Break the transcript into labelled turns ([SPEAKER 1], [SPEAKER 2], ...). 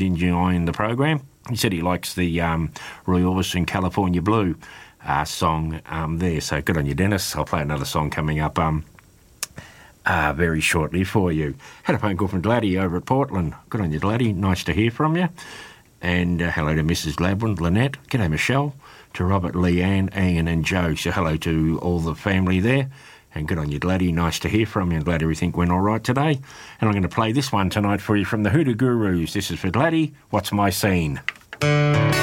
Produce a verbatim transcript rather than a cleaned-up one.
[SPEAKER 1] enjoying the program. He said he likes the um, Roy Orbison California Blue uh, song um, there. So good on you, Dennis. I'll play another song coming up um, uh, very shortly for you. Had a phone call from Gladdy over at Portland. Good on you, Gladdy. Nice to hear from you. And uh, hello to Missus Gladwin, Lynette. G'day, Michelle. To Robert, Leanne, Ian and Joe. So hello to all the family there. And good on you, Gladdy. Nice to hear from you. I'm glad everything went all right today. And I'm going to play this one tonight for you from the Hoodoo Gurus. This is for Gladdy. What's My Scene?